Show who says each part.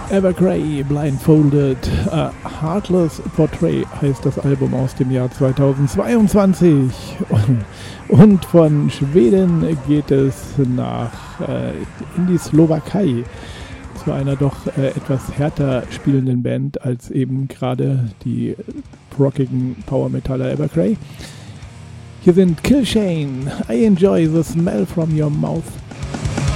Speaker 1: Evergrey, Blindfolded, Heartless Portrait heißt das Album aus dem Jahr 2022. Und von Schweden geht es in die Slowakei. Zu einer doch etwas härter spielenden Band als eben gerade die rockigen Power-Metaller Evergrey. Hier sind Killshane, I Enjoy the Smell from Your Mouth